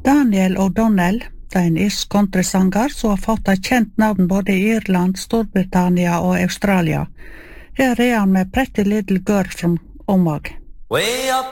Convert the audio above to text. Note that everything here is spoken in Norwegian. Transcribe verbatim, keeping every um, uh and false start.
Daniel O'Donnell, det er en irsk countrysanger som har fått et kjent navn både i Irland, Storbritannia og Australia. Her er han med Pretty Little Girl from Omagh. Way up